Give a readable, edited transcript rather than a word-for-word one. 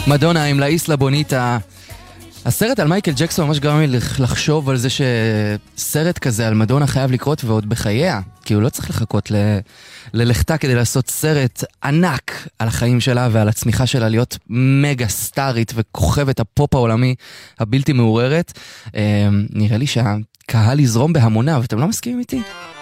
מדונה עם לאיסלה בוניטה. הסרט על מייקל ג'קסון ממש גרם לי לחשוב על זה שסרט כזה על מדונה חייב לקרות ועוד בחייה, כי הוא לא צריך לחכות ללכתה כדי לעשות סרט ענק על החיים שלה ועל הצמיחה שלה להיות מגה סטארית וכוכבת הפופ העולמי הבלתי מעוררת. נראה לי שהקהל יזרום בהמונה, ואתם לא מסכימים איתי?